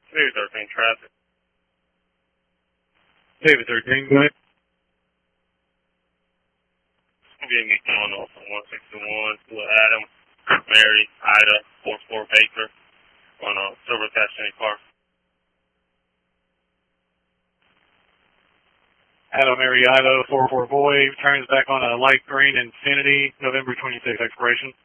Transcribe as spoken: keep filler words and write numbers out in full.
David thirteen traffic. David thirteen, go ahead. Give me going off on one sixty-one to Adam, Mary, Ida, four four Baker on a silver passenger car. Adam, Mary, Ida, four four boy, turns back on a light green Infiniti, November twenty-sixth expiration.